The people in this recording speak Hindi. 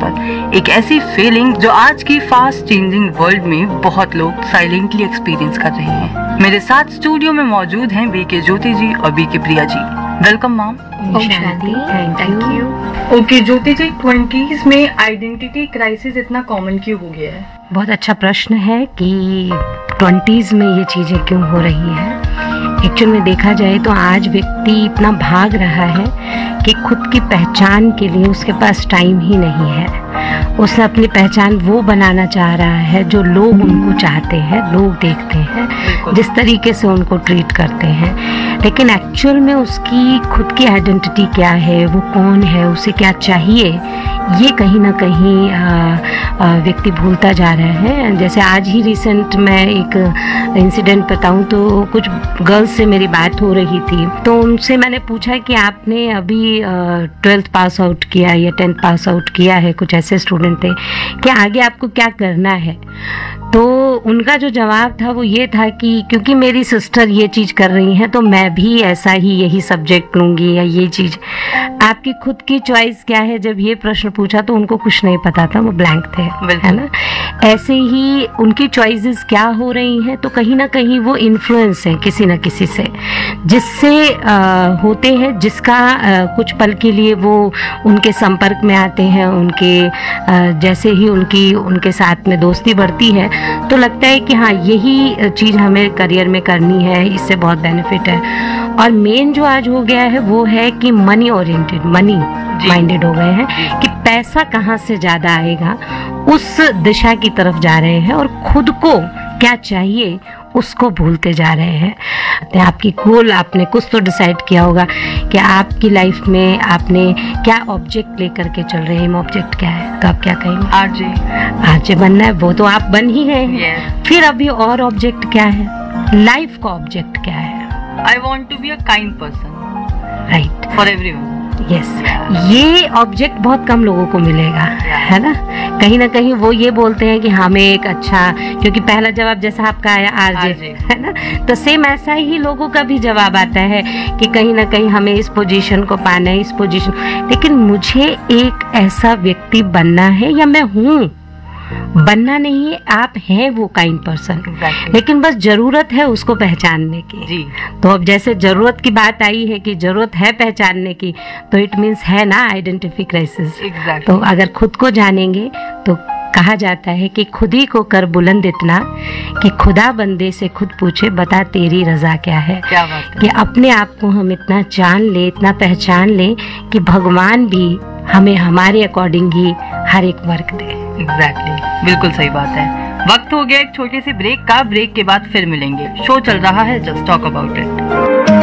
पर, एक ऐसी फीलिंग जो आज की फास्ट चेंजिंग वर्ल्ड में बहुत लोग साइलेंटली एक्सपीरियंस कर रहे हैं। मेरे साथ स्टूडियो में मौजूद हैं बीके ज्योति जी और BK Priya ji. Welcome ma'am. Thank you. Okay Jyoti ji, 20s में आइडेंटिटी क्राइसिस इतना कॉमन क्यों हो गया है? बहुत अच्छा प्रश्न है कि 20s में ये चीज़ें क्यों हो रही हैं। एक्चुअल में देखा जाए तो आज व्यक्ति इतना भाग रहा है कि खुद की पहचान के लिए उसके पास टाइम ही नहीं है। उसने अपनी पहचान वो बनाना चाह रहा है जो लोग उनको चाहते हैं, लोग देखते हैं, जिस तरीके से उनको ट्रीट करते हैं। लेकिन एक्चुअल में उसकी खुद की आइडेंटिटी क्या है, वो कौन है, उसे क्या चाहिए, ये कहीं ना कहीं व्यक्ति भूलता जा रहा है। जैसे आज ही रिसेंट मैं एक इंसिडेंट बताऊं तो कुछ गर्ल्स से मेरी बात हो रही थी, तो उनसे मैंने पूछा कि आपने अभी 12th पास आउट किया या 10th पास आउट किया है, कुछ ऐसे स्टूडेंट थे कि आगे आपको क्या करना है। तो उनका जो जवाब था वो ये था कि क्योंकि मेरी सिस्टर ये चीज़ कर रही हैं तो मैं भी ऐसा ही यही सब्जेक्ट लूँगी या ये चीज़। आपकी खुद की चॉइस क्या है, जब ये प्रश्न पूछा तो उनको कुछ नहीं पता था, वो ब्लैंक थे, है ना। ऐसे ही उनकी चॉइसेस क्या हो रही हैं तो कहीं ना कहीं वो इन्फ्लुएंस है किसी न किसी से, जिससे होते हैं, जिसका कुछ पल के लिए वो उनके संपर्क में आते हैं, उनके जैसे ही उनके साथ में दोस्ती बढ़ती है तो लगता है कि हाँ यही चीज़ हमें करियर में करनी है, इससे बहुत बेनिफिट है। और मेन जो आज हो गया है वो है कि मनी ओरिएंटेड, मनी माइंडेड हो गए हैं कि पैसा कहाँ से ज़्यादा आएगा, उस दिशा की तरफ जा रहे हैं और खुद को क्या चाहिए उसको भूलते जा रहे हैं। तो आपकी गोल आपने कुछ तो डिसाइड किया होगा कि आपकी लाइफ में आपने क्या ऑब्जेक्ट लेकर के चल रहे हैं। ऑब्जेक्ट क्या है तो आप क्या कहेंगे? आरजे बनना है, वो तो आप बन ही गए। फिर अभी और ऑब्जेक्ट क्या है, लाइफ का ऑब्जेक्ट क्या है? I want to be a kind person, right, for everyone. Yes. ये ऑब्जेक्ट बहुत कम लोगों को मिलेगा, है ना। कहीं ना कहीं वो ये बोलते हैं कि हमें एक अच्छा, क्योंकि पहला जवाब जैसा आपका आया आरजे, है ना, तो सेम ऐसा ही लोगों का भी जवाब आता है कि कहीं ना कहीं हमें इस पोजीशन को पाना है, इस पोजीशन। लेकिन मुझे एक ऐसा व्यक्ति बनना है, या मैं हूँ, बनना नहीं है, आप हैं वो काइंड पर्सन। लेकिन बस जरूरत है उसको पहचानने की जी। तो अब जैसे जरूरत की बात आई है कि जरूरत है पहचानने की, तो इट मीन्स है ना आइडेंटिटी क्राइसिस। तो अगर खुद को जानेंगे तो कहा जाता है कि खुद ही को कर बुलंद इतना कि खुदा बंदे से खुद पूछे बता तेरी रजा क्या है। क्या बात है? कि अपने आप को हम इतना जान ले, इतना पहचान ले कि भगवान भी हमें हमारे अकॉर्डिंग ही हर एक वर्क दे। एग्जैक्टली, बिल्कुल सही बात है। वक्त हो गया एक छोटे से ब्रेक का। ब्रेक के बाद फिर मिलेंगे। शो चल रहा है जस्ट टॉक अबाउट इट।